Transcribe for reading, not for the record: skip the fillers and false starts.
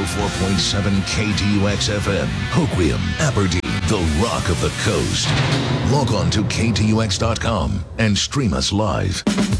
104.7 KTUX FM, Hoquiam, Aberdeen, the rock of the coast. Log on to KTUX.com and stream us live.